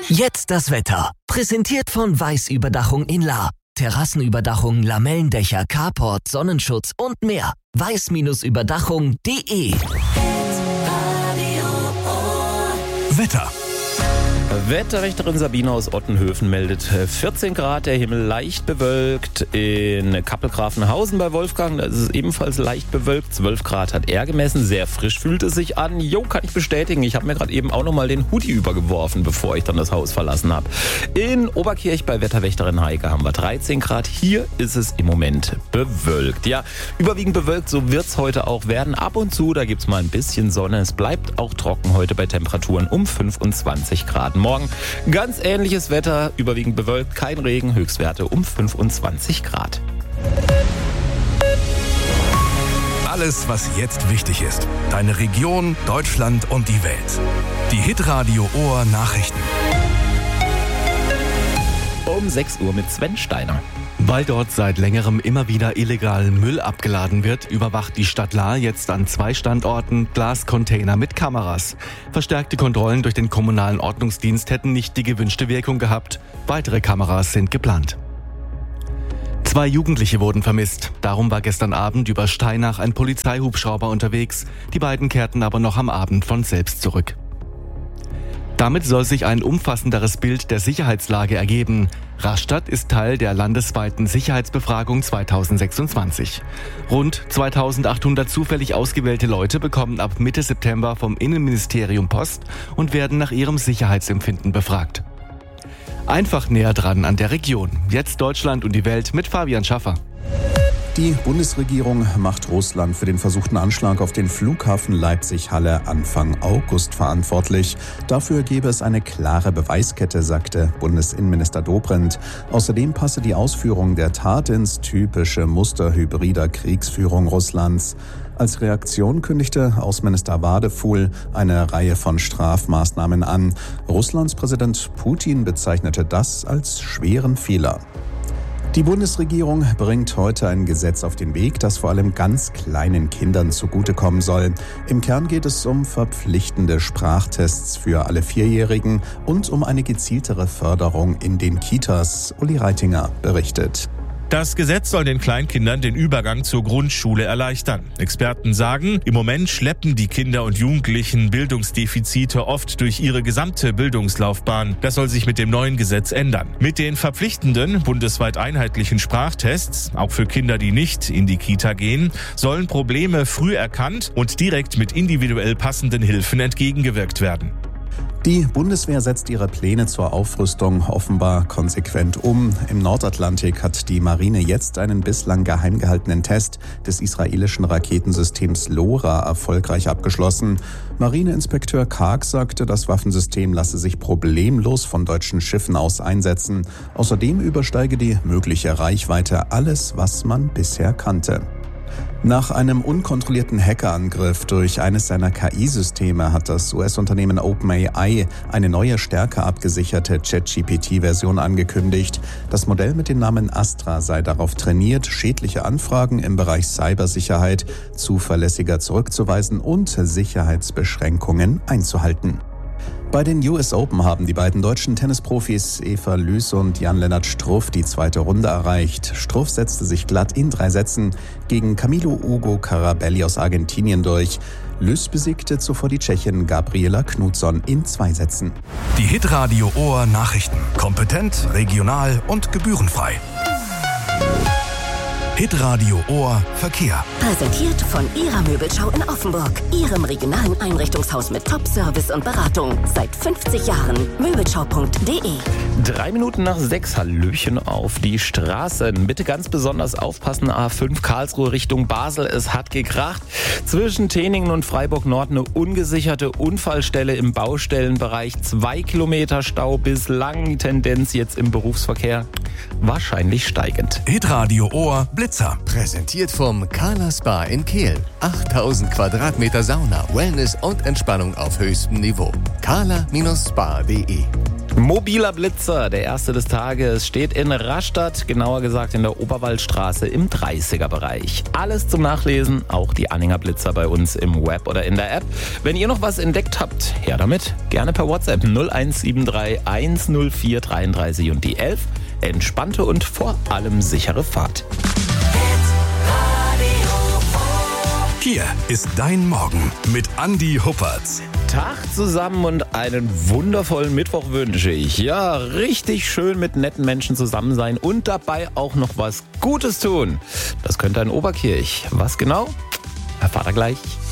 Jetzt das Wetter. Präsentiert von Weiß-Überdachung in Lahr. Terrassenüberdachung, Lamellendächer, Carport, Sonnenschutz und mehr. weiß-überdachung.de. Wetter. Wetterrichterin Sabine aus Ottenhöfen meldet 14 Grad, der Himmel leicht bewölkt. In Kappel-Grafenhausen bei Wolfgang, da ist es ebenfalls leicht bewölkt. 12 Grad hat er gemessen, sehr frisch fühlt es sich an. Jo, kann ich bestätigen, ich habe mir gerade eben auch nochmal den Hoodie übergeworfen, bevor ich dann das Haus verlassen habe. In Oberkirch bei Wetterwächterin Heike haben wir 13 Grad. Hier ist es im Moment bewölkt. Ja, überwiegend bewölkt, so wird es heute auch werden. Ab und zu, da gibt es mal ein bisschen Sonne. Es bleibt auch trocken heute bei Temperaturen um 25 Grad. Morgen ganz ähnliches Wetter, überwiegend bewölkt, kein Regen, Höchstwerte um 25 Grad. Alles, was jetzt wichtig ist. Deine Region, Deutschland und die Welt. Die Hitradio Ohr Nachrichten. Um 6 Uhr mit Sven Steiner. Weil dort seit längerem immer wieder illegal Müll abgeladen wird, überwacht die Stadt Lahr jetzt an 2 Standorten Glascontainer mit Kameras. Verstärkte Kontrollen durch den kommunalen Ordnungsdienst hätten nicht die gewünschte Wirkung gehabt. Weitere Kameras sind geplant. 2 Jugendliche wurden vermisst. Darum war gestern Abend über Steinach ein Polizeihubschrauber unterwegs. Die beiden kehrten aber noch am Abend von selbst zurück. Damit soll sich ein umfassenderes Bild der Sicherheitslage ergeben. Rastatt ist Teil der landesweiten Sicherheitsbefragung 2026. Rund 2800 zufällig ausgewählte Leute bekommen ab Mitte September vom Innenministerium Post und werden nach ihrem Sicherheitsempfinden befragt. Einfach näher dran an der Region. Jetzt Deutschland und die Welt mit Fabian Schaffer. Die Bundesregierung macht Russland für den versuchten Anschlag auf den Flughafen Leipzig-Halle Anfang August verantwortlich. Dafür gebe es eine klare Beweiskette, sagte Bundesinnenminister Dobrindt. Außerdem passe die Ausführung der Tat ins typische Muster hybrider Kriegsführung Russlands. Als Reaktion kündigte Außenminister Wadefuhl eine Reihe von Strafmaßnahmen an. Russlands Präsident Putin bezeichnete das als schweren Fehler. Die Bundesregierung bringt heute ein Gesetz auf den Weg, das vor allem ganz kleinen Kindern zugutekommen soll. Im Kern geht es um verpflichtende Sprachtests für alle Vierjährigen und um eine gezieltere Förderung in den Kitas. Uli Reitinger berichtet. Das Gesetz soll den Kleinkindern den Übergang zur Grundschule erleichtern. Experten sagen, im Moment schleppen die Kinder und Jugendlichen Bildungsdefizite oft durch ihre gesamte Bildungslaufbahn. Das soll sich mit dem neuen Gesetz ändern. Mit den verpflichtenden, bundesweit einheitlichen Sprachtests, auch für Kinder, die nicht in die Kita gehen, sollen Probleme früh erkannt und direkt mit individuell passenden Hilfen entgegengewirkt werden. Die Bundeswehr setzt ihre Pläne zur Aufrüstung offenbar konsequent um. Im Nordatlantik hat die Marine jetzt einen bislang geheim gehaltenen Test des israelischen Raketensystems LoRa erfolgreich abgeschlossen. Marineinspekteur Karg sagte, das Waffensystem lasse sich problemlos von deutschen Schiffen aus einsetzen. Außerdem übersteige die mögliche Reichweite alles, was man bisher kannte. Nach einem unkontrollierten Hackerangriff durch eines seiner KI-Systeme hat das US-Unternehmen OpenAI eine neue, stärker abgesicherte ChatGPT-Version angekündigt. Das Modell mit dem Namen Astra sei darauf trainiert, schädliche Anfragen im Bereich Cybersicherheit zuverlässiger zurückzuweisen und Sicherheitsbeschränkungen einzuhalten. Bei den US Open haben die beiden deutschen Tennisprofis Eva Lüß und Jan-Lennart Struff die zweite Runde erreicht. Struff setzte sich glatt in 3 Sätzen gegen Camilo Ugo Carabelli aus Argentinien durch. Lüß besiegte zuvor die Tschechin Gabriela Knutsson in 2 Sätzen. Die Hitradio Ohr Nachrichten. Kompetent, regional und gebührenfrei. Hitradio Ohr Verkehr. Präsentiert von Ihrer Möbelschau in Offenburg. Ihrem regionalen Einrichtungshaus mit Top-Service und Beratung. Seit 50 Jahren. Möbelschau.de. 3 Minuten nach 6, Hallöchen auf die Straßen. Bitte ganz besonders aufpassen, A5 Karlsruhe Richtung Basel. Es hat gekracht. Zwischen Teningen und Freiburg Nord eine ungesicherte Unfallstelle im Baustellenbereich. 2 Kilometer Stau, bislang Tendenz jetzt im Berufsverkehr wahrscheinlich steigend. Hitradio Ohr Blitz. Blitzer. Präsentiert vom Carla Spa in Kehl. 8000 Quadratmeter Sauna, Wellness und Entspannung auf höchstem Niveau. carla-spa.de. Mobiler Blitzer, der erste des Tages, steht in Rastatt, genauer gesagt in der Oberwaldstraße im 30er-Bereich. Alles zum Nachlesen, auch die Anhänger Blitzer bei uns im Web oder in der App. Wenn ihr noch was entdeckt habt, her damit. Gerne per WhatsApp 0173 104 33 und die 11. Entspannte und vor allem sichere Fahrt. Hier ist dein Morgen mit Andi Huppertz. Tag zusammen und einen wundervollen Mittwoch wünsche ich. Ja, richtig schön mit netten Menschen zusammen sein und dabei auch noch was Gutes tun. Das könnte ein Oberkirch. Was genau? Erfahrt ihr gleich.